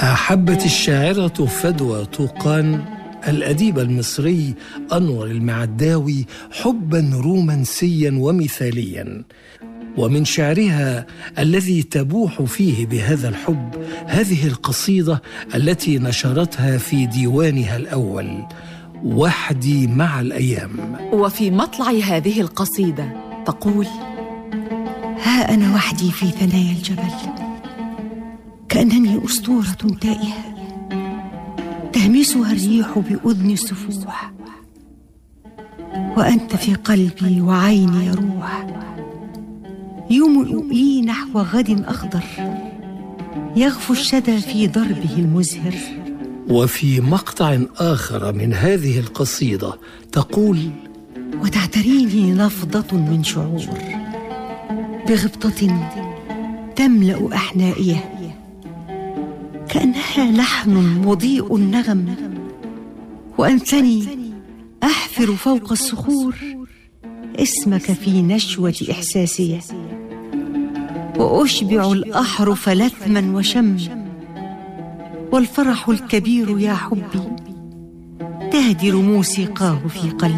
أحبت الشاعرة فدوى طوقان الأديب المصري أنور المعداوي حباً رومانسياً ومثالياً، ومن شعرها الذي تبوح فيه بهذا الحب هذه القصيدة التي نشرتها في ديوانها الأول، وحدي مع الأيام. وفي مطلع هذه القصيدة تقول: ها أنا وحدي في ثنايا الجبل، كأنني أسطورة تائهة تهمسها الريح بأذن السفوح، وأنت في قلبي وعيني يروح، يملؤ لي نحو غد أخضر يغفو الشدى في ضربه المزهر. وفي مقطع آخر من هذه القصيدة تقول: وتعتريني نفضة من شعور بغبطة تملأ أحنائيه، كأنها لحن مضيء النغم، وأنثني أحفر فوق الصخور اسمك في نشوة إحساسية، وأشبع الأحرف لثما وشم، والفرح الكبير يا حبي تهدر موسيقاه في قلبي.